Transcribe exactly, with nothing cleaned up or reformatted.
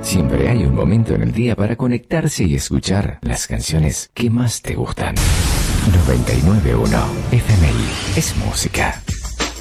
Siempre hay un momento en el día para conectarse y escuchar las canciones que más te gustan. noventa y nueve punto uno F M I es música.